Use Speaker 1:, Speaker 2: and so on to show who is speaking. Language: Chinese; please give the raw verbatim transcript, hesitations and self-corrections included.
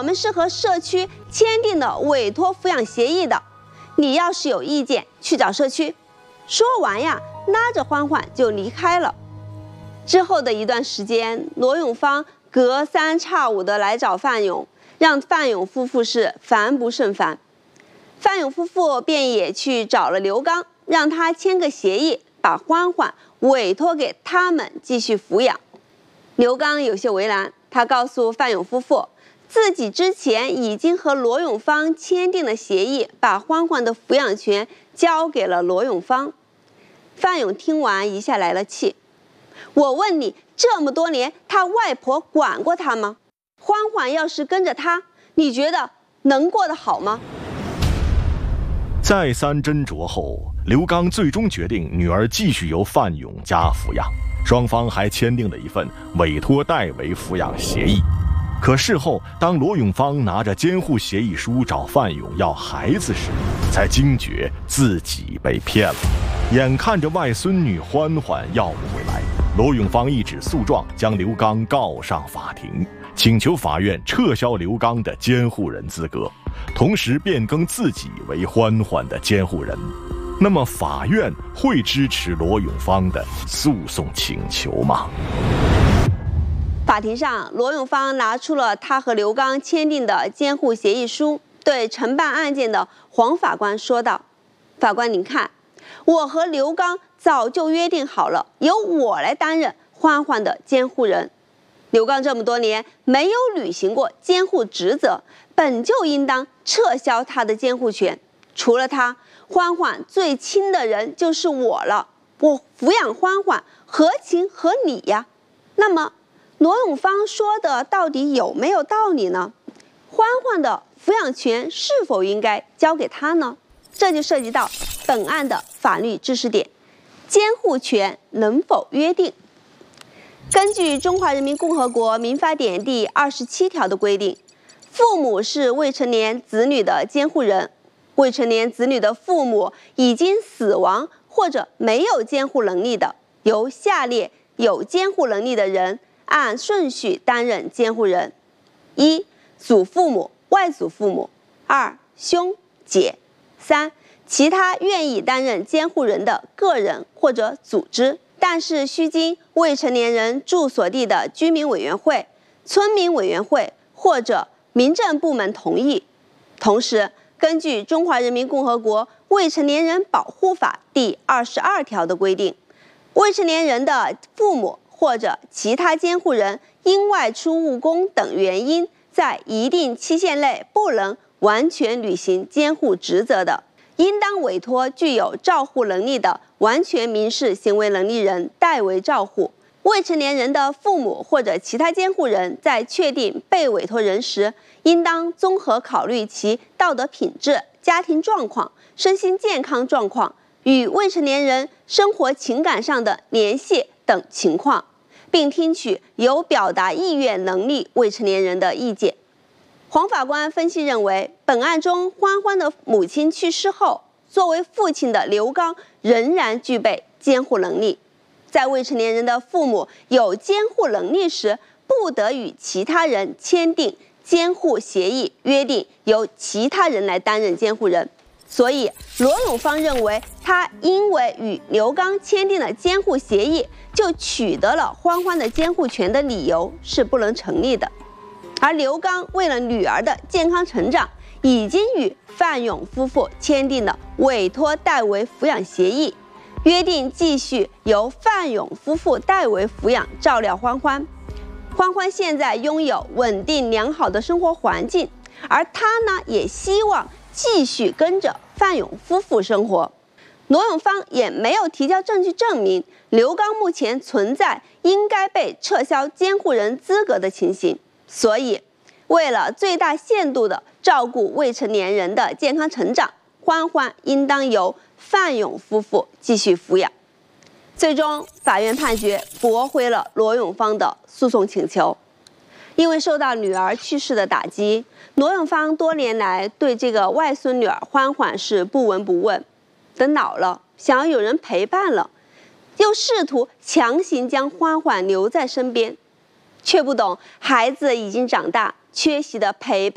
Speaker 1: 们是和社区签订的委托抚养协议的，你要是有意见，去找社区。说完呀，拉着欢欢就离开了。之后的一段时间，罗永芳隔三差五的来找范勇，让范勇夫妇是烦不胜烦。范勇夫妇便也去找了刘刚，让他签个协议，把欢欢委托给他们继续抚养。刘刚有些为难，他告诉范勇夫妇，自己之前已经和罗永芳签订了协议，把欢欢的抚养权交给了罗永芳。范勇听完一下来了气，我问你，这么多年他外婆管过他吗？欢欢要是跟着他，你觉得能过得好吗？
Speaker 2: 再三斟酌后，刘刚最终决定女儿继续由范勇家抚养，双方还签订了一份委托代为抚养协议。可事后，当罗永芳拿着监护协议书找范勇要孩子时，才惊觉自己被骗了。眼看着外孙女欢欢要不回来，罗永芳一纸诉状将刘刚告上法庭，请求法院撤销刘刚的监护人资格，同时变更自己为欢欢的监护人。那么法院会支持罗永芳的诉讼请求吗？
Speaker 1: 法庭上，罗永芳拿出了他和刘刚签订的监护协议书，对承办案件的黄法官说道：“法官，您看，我和刘刚早就约定好了，由我来担任欢欢的监护人。刘刚这么多年没有履行过监护职责，本就应当撤销他的监护权。除了他，欢欢最亲的人就是我了。我抚养欢欢，合情合理呀。那么，罗永芳说的到底有没有道理呢？欢欢的抚养权是否应该交给他呢？这就涉及到本案的法律知识点：监护权能否约定？根据《中华人民共和国民法典》第二十七条的规定，父母是未成年子女的监护人。未成年子女的父母已经死亡或者没有监护能力的，由下列有监护能力的人按顺序担任监护人：一、祖父母、外祖父母；二、兄姐；三、其他愿意担任监护人的个人或者组织，但是需经未成年人住所地的居民委员会、村民委员会或者民政部门同意。同时，根据《中华人民共和国未成年人保护法》第二十二条的规定，未成年人的父母或者其他监护人因外出务工等原因，在一定期限内不能完全履行监护职责的，应当委托具有照护能力的完全民事行为能力人代为照护。未成年人的父母或者其他监护人在确定被委托人时，应当综合考虑其道德品质、家庭状况、身心健康状况、与未成年人生活情感上的联系等情况，并听取有表达意愿能力未成年人的意见。黄法官分析认为，本案中欢欢的母亲去世后，作为父亲的刘刚仍然具备监护能力。在未成年人的父母有监护能力时，不得与其他人签订监护协议，约定由其他人来担任监护人。所以，罗永芳认为，他因为与刘刚签订了监护协议，就取得了欢欢的监护权的理由是不能成立的。而刘刚为了女儿的健康成长，已经与范勇夫妇签订了委托代为抚养协议，约定继续由范勇夫妇代为抚养照料欢欢。欢欢现在拥有稳定良好的生活环境，而他呢，也希望继续跟着范勇夫妇生活。罗永芳也没有提交证据证明刘刚目前存在应该被撤销监护人资格的情形，所以为了最大限度地照顾未成年人的健康成长，欢欢应当由范勇夫妇继续抚养。最终，法院判决驳回了罗永芳的诉讼请求。因为受到女儿去世的打击，罗永芳多年来对这个外孙女儿欢欢是不闻不问。等老了，想要有人陪伴了，又试图强行将欢欢留在身边，却不懂孩子已经长大，缺席的陪伴